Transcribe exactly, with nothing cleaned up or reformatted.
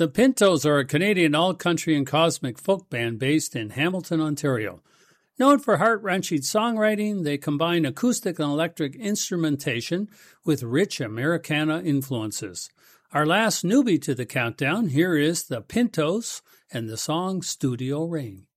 The Pintos are a Canadian all-country and cosmic folk band based in Hamilton, Ontario. Known for heart-wrenching songwriting, they combine acoustic and electric instrumentation with rich Americana influences. Our last newbie to the countdown, here is the Pintos and the song Studio Rain.